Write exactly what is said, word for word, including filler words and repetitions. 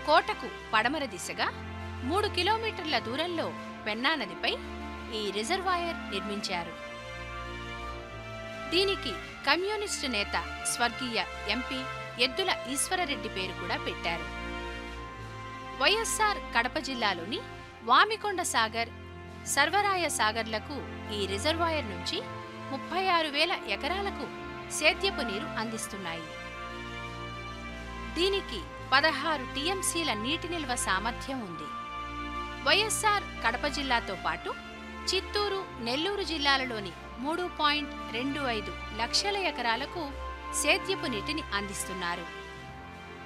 కోటకు పడమర దిశగా మూడు కిలోమీటర్ల దూరంలో పెన్నా నదిపై ఈ రిజర్వాయర్ నిర్మించారు. దీనికి కమ్యూనిస్టు నేత స్వర్గీయ ఎంపీ ఎద్దుల ఈశ్వరరెడ్డి పేరు కూడా పెట్టారు. వైఎస్ఆర్ కడప జిల్లాలోని వామికొండ సాగర్, సర్వరాయ సాగర్లకు ఈ రిజర్వాయర్ నుంచి ముప్పై ఆరు వేల ఎకరాలకు సేద్యపు నీరు అందిస్తున్నాయి. దీనికి పదహారు టీఎంసీల నీటి నిల్వ సామర్థ్యం ఉంది. వైఎస్ఆర్ కడప జిల్లాతో పాటు చిత్తూరు, నెల్లూరు జిల్లాలలోని మూడు పాయింట్ రెండు ఐదు లక్షల ఎకరాలకు సేద్యపు నీటిని అందిస్తున్నారు.